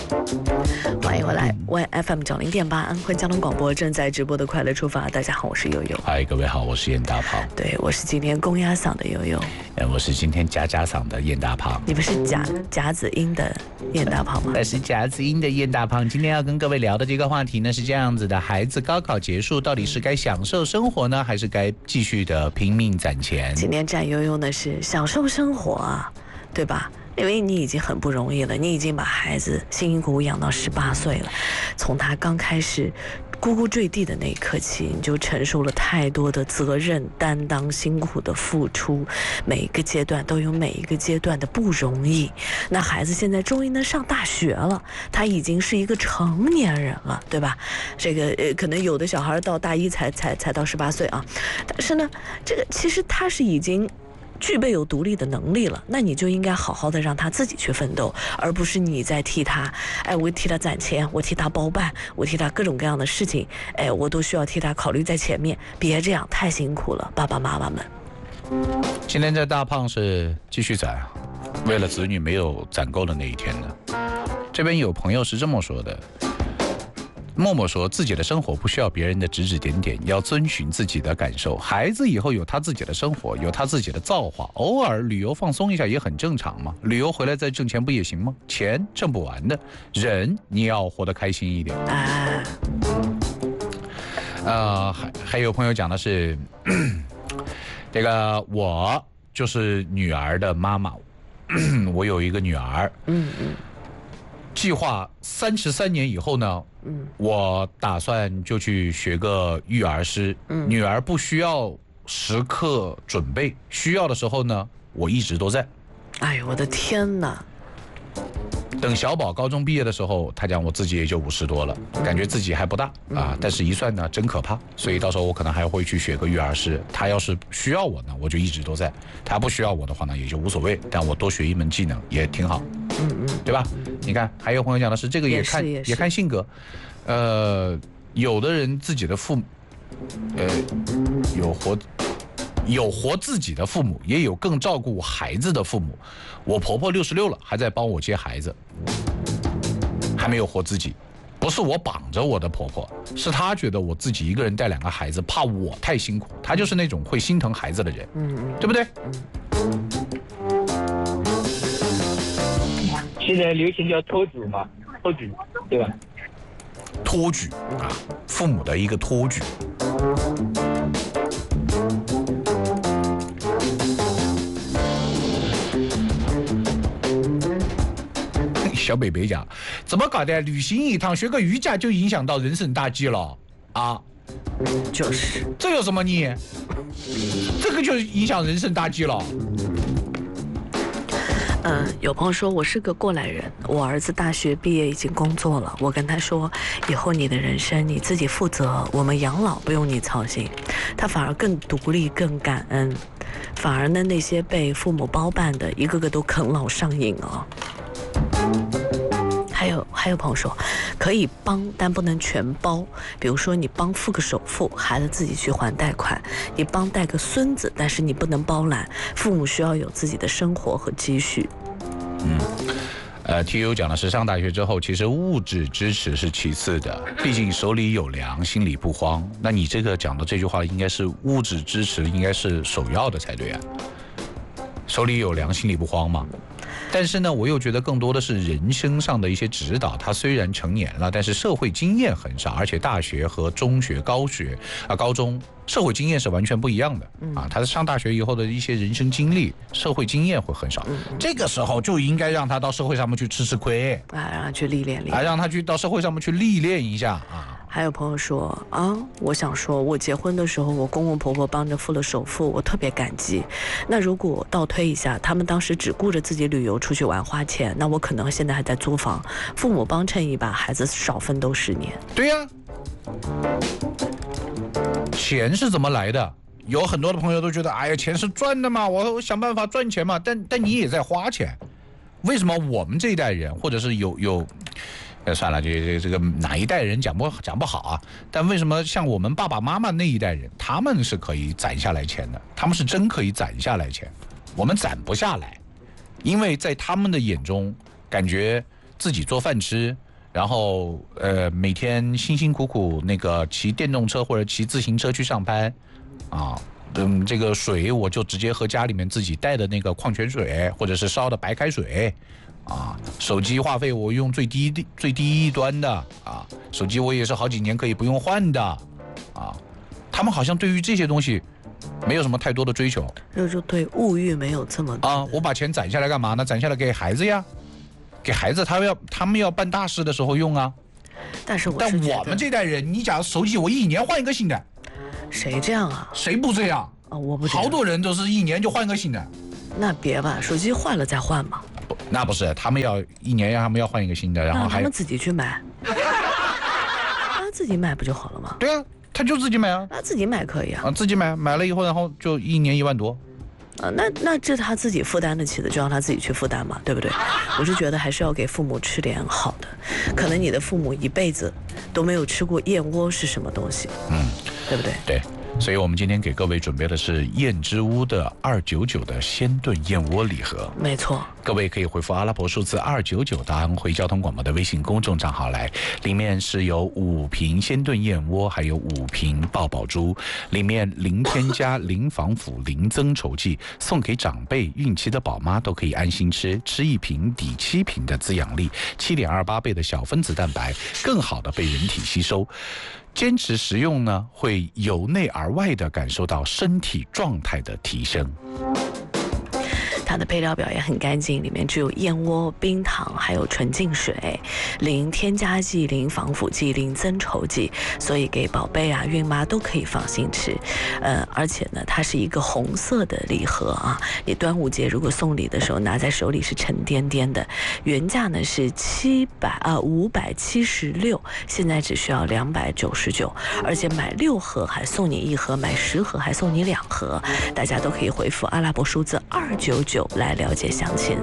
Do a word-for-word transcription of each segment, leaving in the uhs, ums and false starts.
欢迎回来 ，Y F M 九零点八安徽交通广播正在直播的快乐出发。大家好，我是悠悠。 嗨，各位好，我是燕大胖。 对，我是今天公鸭嗓的悠悠。 呃，我是今天夹夹嗓的燕大胖。 你不是夹夹子音的燕大胖吗？ 我是夹子音的燕大胖。今天要跟各位聊的这个话题呢是这样子的：孩子高考结束，到底是该享受生活呢，还是该继续的拼命攒钱？ 今天站悠悠呢是享受生活啊，对吧？因为你已经很不容易了，你已经把孩子辛辛苦苦养到十八岁了，从他刚开始呱呱坠地的那一刻起，你就承受了太多的责任担当，辛苦的付出，每一个阶段都有每一个阶段的不容易。那孩子现在终于能上大学了，他已经是一个成年人了，对吧？这个呃，可能有的小孩到大一才才才到十八岁啊，但是呢，这个其实他是已经具备有独立的能力了，那你就应该好好的让他自己去奋斗，而不是你在替他，哎，我替他攒钱，我替他包办，我替他各种各样的事情，哎，我都需要替他考虑在前面，别这样，太辛苦了，爸爸妈妈们。 今天这大胖是继续攒，为了子女没有攒够的那一天呢。这边有朋友是这么说的。默默说自己的生活不需要别人的指指点点，要遵循自己的感受。孩子以后有他自己的生活，有他自己的造化，偶尔旅游放松一下也很正常嘛。旅游回来再挣钱不也行吗？钱挣不完的，人你要活得开心一点。啊，呃，还还有朋友讲的是，这个我就是女儿的妈妈，我有一个女儿，嗯嗯。计划三十三年以后呢，嗯，我打算就去学个育儿师。嗯，女儿不需要时刻准备，需要的时候呢，我一直都在。 哎呦，我的天哪！ 等小宝高中毕业的时候，他讲我自己也就五十多了，感觉自己还不大啊，但是一算呢，真可怕。所以到时候我可能还会去学个育儿师。他要是需要我呢，我就一直都在；他不需要我的话呢，也就无所谓。但我多学一门技能也挺好，嗯嗯，对吧？你看，还有朋友讲的是这个也看 也, 也看性格，呃，有的人自己的父母，呃，有活。有活自己的父母，也有更照顾孩子的父母。我婆婆六十六了，还在帮我接孩子，还没有活自己。不是我绑着我的婆婆，是她觉得我自己一个人带两个孩子，怕我太辛苦。她就是那种会心疼孩子的人，嗯，对不对？ 现在流行叫托举嘛，托举，对吧？ 托举啊，父母的一个托举。小北北讲，怎么搞的？旅行一趟，学个瑜伽就影响到人生大计了啊！ 就是， 这有什么呢？这个就影响人生大计了。 嗯，有朋友说我是个过来人，我儿子大学毕业已经工作了，我跟他说，以后你的人生你自己负责，我们养老不用你操心。他反而更独立、更感恩，反而呢那些被父母包办的，一个个都啃老上瘾了。还有还有朋友说，可以帮但不能全包，比如说你帮付个首付，孩子自己去还贷款；你帮带个孙子，但是你不能包揽，父母需要有自己的生活和积蓄。 嗯，呃 ，T U 讲的是上大学之后，其实物质支持是其次的，毕竟手里有粮，心里不慌。那你这个讲的这句话，应该是物质支持应该是首要的才对啊，手里有粮，心里不慌嘛。但是呢，我又觉得更多的是人生上的一些指导。他虽然成年了，但是社会经验很少，而且大学和中学、高学啊、高中社会经验是完全不一样的啊。他上大学以后的一些人生经历、社会经验会很少。这个时候就应该让他到社会上面去吃吃亏， 啊，让他去历练历练， 啊，让他去到社会上面去历练一下啊。 还有朋友说啊，我想说，我结婚的时候，我公公婆婆帮着付了首付，我特别感激。那如果倒推一下，他们当时只顾着自己旅游出去玩花钱，那我可能现在还在租房，父母帮衬一把，孩子少奋斗十年。 对呀、啊，钱是怎么来的？有很多的朋友都觉得，哎呀，钱是赚的嘛，我想办法赚钱嘛。但但你也在花钱，为什么我们这一代人，或者是有有？算了，这这这个哪一代人讲不讲不好啊？但为什么像我们爸爸妈妈那一代人，他们是可以攒下来钱的，他们是真可以攒下来钱，我们攒不下来，因为在他们的眼中，感觉自己做饭吃，然后呃每天辛辛苦苦那个骑电动车或者骑自行车去上班，啊。嗯，这个水我就直接喝家里面自己带的那个矿泉水，或者是烧的白开水，啊，手机话费我用最低最低端的啊，手机我也是好几年可以不用换的，啊，他们好像对于这些东西没有什么太多的追求， 就对物欲没有这么多啊。我把钱攒下来干嘛呢？攒下来给孩子呀，给孩子他要他们要办大事的时候用啊。 但是我但我们这代人，你假如手机我一年换一个新的。 谁这样啊？ 谁不这样啊？我不这样。 好多人都是一年就换个新的。 那别吧，手机换了再换嘛。 不，那不是，他们要一年让他们要换一个新的，然后还他们自己去买。他自己买不就好了吗？ 对啊，他就自己买啊。 他自己买可以啊。 啊，自己买，买了以后，然后就一年一万多。 啊，那那这他自己负担得起的，就让他自己去负担嘛，对不对？我是觉得还是要给父母吃点好的。可能你的父母一辈子都没有吃过燕窝是什么东西， 嗯， 对不对？ 对。所以我们今天给各位准备的是燕之屋的二九九的鲜炖燕窝礼盒。 没错， 各位可以回复阿拉伯数字二九九到安徽交通广播的微信公众账号来，里面是有五瓶鲜炖燕窝，还有五瓶爆宝珠，里面零添加、零防腐、零增稠剂，送给长辈、孕期的宝妈都可以安心吃，吃一瓶抵七瓶的滋养力，七点二八倍的小分子蛋白，更好的被人体吸收。坚持食用呢，会由内而外的感受到身体状态的提升。 它的配料表也很干净，里面只有燕窝、冰糖，还有纯净水，零添加剂、零防腐剂、零增稠剂，所以给宝贝啊、孕妈都可以放心吃。呃，而且呢，它是一个红色的礼盒啊，你端午节如果送礼的时候拿在手里是沉甸甸的。原价呢是七百啊五百七十六，现在只需要两百九十九，而且买六盒还送你一盒，买十盒还送你两盒。大家都可以回复阿拉伯数字二九九。来了解详情。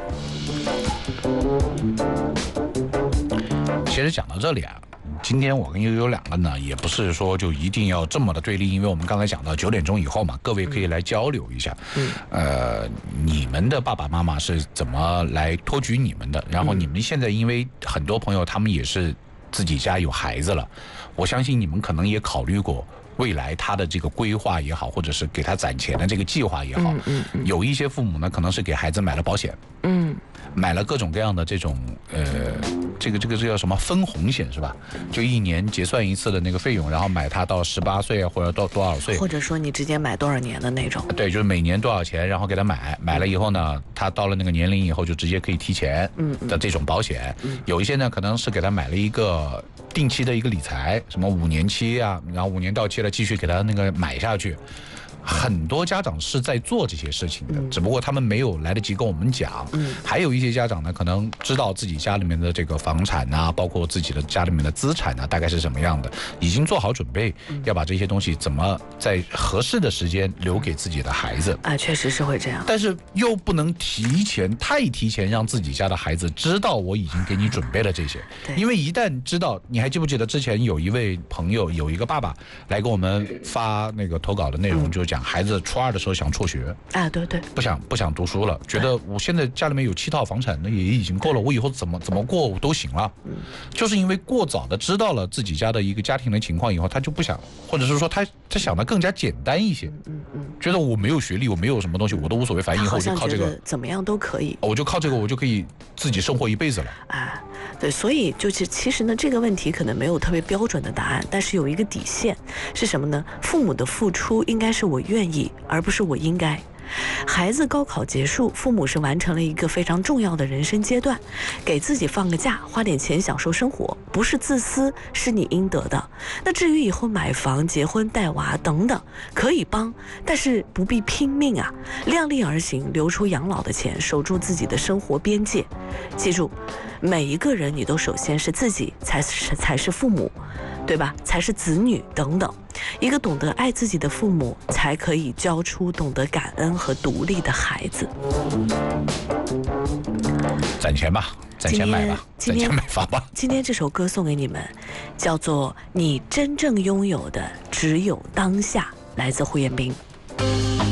其实讲到这里啊，今天我跟悠悠两个呢，也不是说就一定要这么的对立，因为我们刚才讲到九点钟以后嘛，各位可以来交流一下。嗯，呃，你们的爸爸妈妈是怎么来托举你们的？然后你们现在因为很多朋友他们也是自己家有孩子了，我相信你们可能也考虑过。未来他的这个规划也好，或者是给他攒钱的这个计划也好，嗯嗯嗯、有一些父母呢，可能是给孩子买了保险，嗯，买了各种各样的这种呃，这个这个这叫什么分红险是吧？就一年结算一次的那个费用，然后买它到十八岁啊，或者到多少岁， 或者说你直接买多少年的那种。 对，就是每年多少钱，然后给他买，买了以后呢，他到了那个年龄以后就直接可以提钱的这种保险。嗯嗯、有一些呢，可能是给他买了一个定期的一个理财，什么五年期啊，然后五年到期了继续给他那个买下去。很多家长是在做这些事情的，嗯、只不过他们没有来得及跟我们讲。嗯、还有一些家长呢，可能知道自己家里面的这个房产啊，包括自己的家里面的资产啊，大概是什么样的，已经做好准备，嗯、要把这些东西怎么在合适的时间留给自己的孩子。 啊，确实是会这样。 但是又不能提前太提前让自己家的孩子知道我已经给你准备了这些，因为一旦知道，你还记不记得之前有一位朋友，有一个爸爸来给我们发那个投稿的内容，嗯、就是讲孩子初二的时候想辍学啊，对对， 不想不想读书了，觉得我现在家里面有七套房产，那也已经够了，我以后怎么怎么过我都行了。嗯，就是因为过早的知道了自己家的一个家庭的情况以后，他就不想，或者是说他他想的更加简单一些。嗯嗯，觉得我没有学历，我没有什么东西，我都无所谓，反正以后我就靠这个， 怎么样都可以， 我就靠这个，我就可以自己生活一辈子了。 啊，对，所以就是其实呢，这个问题可能没有特别标准的答案，但是有一个底线是什么呢？父母的付出应该是我愿意，而不是我应该。孩子高考结束，父母是完成了一个非常重要的人生阶段，给自己放个假，花点钱享受生活，不是自私，是你应得的。那至于以后买房、结婚、带娃等等，可以帮，但是不必拼命啊，量力而行，留出养老的钱，守住自己的生活边界。记住，每一个人你都首先是自己，才是才是父母，对吧？才是子女等等。一个懂得爱自己的父母，才可以教出懂得感恩和独立的孩子。 攒钱吧，攒钱买吧，攒钱买房吧。 今天这首歌送给你们，叫做《你真正拥有的只有当下》，来自胡彦斌。